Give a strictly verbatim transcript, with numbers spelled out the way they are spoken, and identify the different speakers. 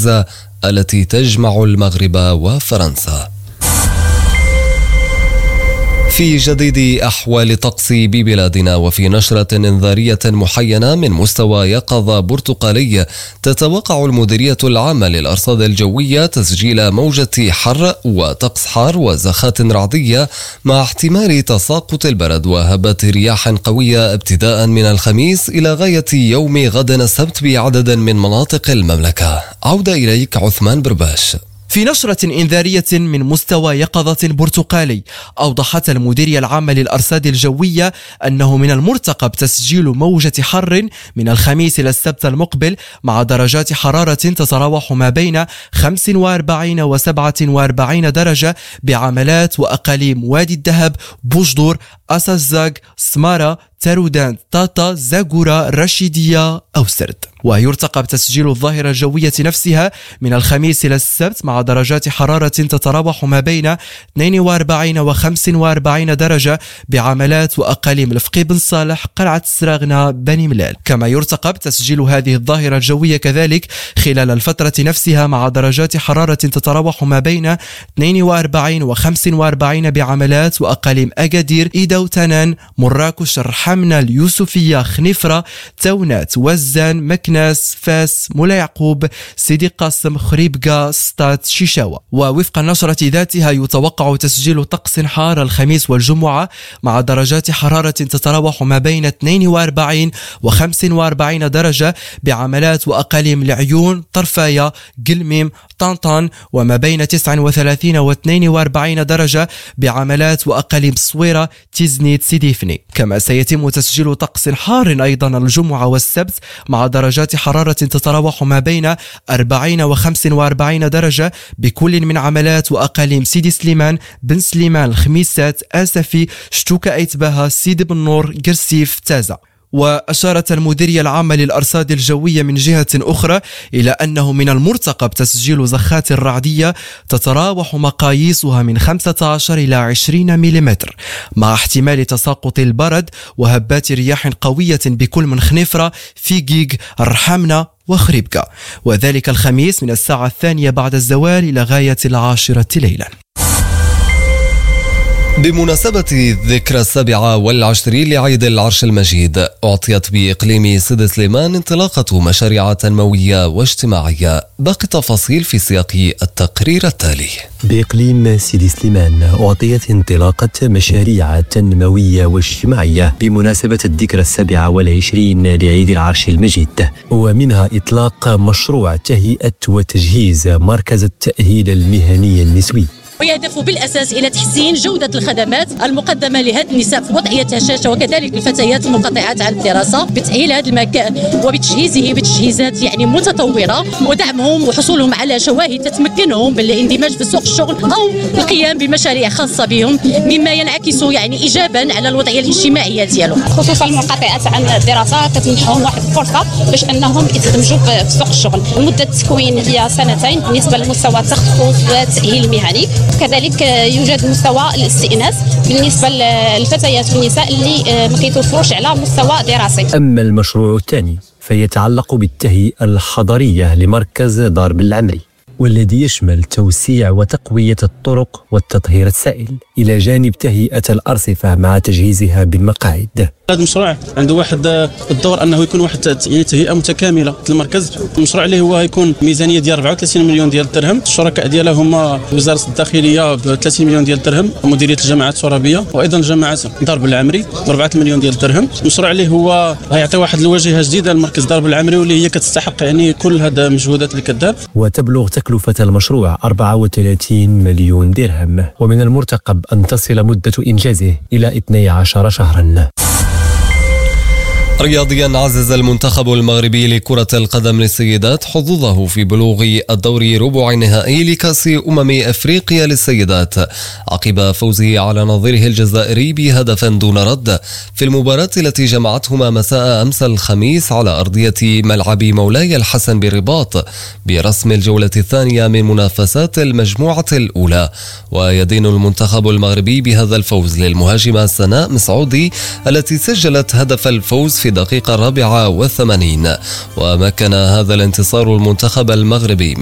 Speaker 1: المركز التي تجمع المغرب وفرنسا. في جديد أحوال طقس ببلادنا، وفي نشرة إنذارية محينة من مستوى يقظة برتقالي، تتوقع المديرية العامة للأرصاد الجوية تسجيل موجة حر وطقس حار وزخات رعدية مع احتمال تساقط البرد وهبات رياح قوية ابتداء من الخميس إلى غاية يوم غد السبت بعدد من مناطق المملكة. عودة إليك عثمان برباش.
Speaker 2: في نشرة إنذارية من مستوى يقظة برتقالي، أوضحت المديرية العامة للأرصاد الجوية أنه من المرتقب تسجيل موجة حر من الخميس إلى السبت المقبل مع درجات حرارة تتراوح ما بين خمسة وأربعين و سبعة وأربعين درجة بعملات وأقاليم وادي الذهب، بوجدور، أساسزاق، سمارة، تارودان، تاتا، زاغورا، رشيدية أو سرد. ويرتقب تسجيل الظاهرة الجوية نفسها من الخميس إلى السبت مع درجات حرارة تتراوح ما بين اثنين وأربعين و خمسة وأربعين درجة بعملات وأقاليم الفقي بن صالح، قلعة سراغنا، بني ملال. كما يرتقب تسجيل هذه الظاهرة الجوية كذلك خلال الفترة نفسها مع درجات حرارة تتراوح ما بين اثنين وأربعين و خمسة وأربعين بعملات وأقاليم أكادير، إيدا وتنان، مراكش، الرحمنة، اليوسفية، خنفرة، تونات، وزان، مكناس، فاس، مولا يعقوب، سيدي قاسم، خريبكا، ستات، شيشاوة. ووفق النشرة ذاتها يتوقع تسجيل طقس حار الخميس والجمعة مع درجات حرارة تتراوح ما بين اثنين وأربعين و خمسة وأربعين درجة بعملات وأقاليم العيون، طرفاية، قلميم، طنطان، وما بين تسعة وثلاثين و اثنين وأربعين درجة بعملات وأقاليم صويرة، تيزنيت، سيديفني. كما سيتم تسجيل طقس حار أيضا الجمعة والسبت مع درجات حرارة تتراوح ما بين أربعين و خمسة وأربعين درجة بكل من عملات وأقاليم سيدي سليمان، بن سليمان، الخميسات، آسفي، شتوكا، أيتباها، سيدي بن نور، قرسيف، تازا. وأشارت المديرية العامة للأرصاد الجوية من جهة أخرى إلى أنه من المرتقب تسجيل زخات رعدية تتراوح مقاييسها من خمسة عشر إلى عشرين ملم مع احتمال تساقط البرد وهبات رياح قوية بكل من خنفرة، فيقيق، الرحمنة وخريبكا، وذلك الخميس من الساعة الثانية بعد الزوال إلى غاية العاشرة ليلا.
Speaker 1: بمناسبة الذكرى السابعة والعشرين لعيد العرش المجيد، أعطيت بإقليم سيدي سليمان انطلاقة مشاريع تنموية واجتماعية. باقي التفاصيل في سياق التقرير التالي.
Speaker 3: بإقليم سيدي سليمان أعطيت انطلاقة مشاريع تنموية واجتماعية بمناسبة الذكرى السابعة والعشرين لعيد العرش المجيد، ومنها إطلاق مشروع تهيئة وتجهيز مركز التأهيل المهني النسوي،
Speaker 4: ويهدف بالأساس إلى تحسين جودة الخدمات المقدمة لهذه النساء في وضعية هشاشة وكذلك الفتيات المنقطعات عن الدراسة، بتأهيل هذا المكان وبتجهيزه بتجهيزات يعني متطورة، ودعمهم وحصولهم على شواهد تتمكنهم بالاندماج في سوق الشغل أو القيام بمشاريع خاصة بهم، مما ينعكس يعني إيجابا على الوضعية الاجتماعية ديالهم.
Speaker 5: خصوصا المنقطعات عن الدراسة كتمنحهم واحد الفرصة باش أنهم يتدمجوا في سوق الشغل. مدة التكوين هي سنتين بالنسبة لمستوى التخصص والتأهيل المهني، كذلك يوجد مستوى الاستئناس بالنسبة للفتيات والنساء اللي ما كيتوصلوش على مستوى دراسي.
Speaker 3: أما المشروع الثاني فيتعلق بالتهيئة الحضرية لمركز دار بالعمري، والذي يشمل توسيع وتقوية الطرق والتطهير السائل إلى جانب تهيئة الأرصفة مع تجهيزها بالمقاعد.
Speaker 6: هذا المشروع عنده واحد الدور انه يكون واحد يعني تهيئه متكامله للمركز. المشروع اللي هو يكون ميزانيه ديال أربعة وثلاثين مليون ديال الدرهم، الشركاء ديالها هما وزاره الداخليه ب ثلاثين مليون ديال الدرهم، ومديريه الجامعات الترابيه، وايضا جامعه دار بالعمري ب أربعة مليون ديال الدرهم. المشروع اللي هو غيعطي واحد الواجهه جديده للمركز دار بالعمري واللي هي كتستحق يعني كل هذا المجهودات اللي كدار.
Speaker 3: وتبلغ تكلفه المشروع أربعة وثلاثين مليون درهم، ومن المرتقب ان تصل مده انجازه الى اثني عشر شهرا.
Speaker 1: رياضيا، عزز المنتخب المغربي لكرة القدم للسيدات حظوظه في بلوغ الدور ربع النهائي لكأس أمم أفريقيا للسيدات عقب فوزه على نظيره الجزائري بهدف دون رد في المباراة التي جمعتهما مساء أمس الخميس على أرضية ملعب مولاي الحسن بالرباط برسم الجولة الثانية من منافسات المجموعة الأولى. ويدين المنتخب المغربي بهذا الفوز للمهاجمة سناء مسعودي التي سجلت هدف الفوز في الدقيقة الرابعة والثمانين، ومكن هذا الانتصار المنتخب المغربي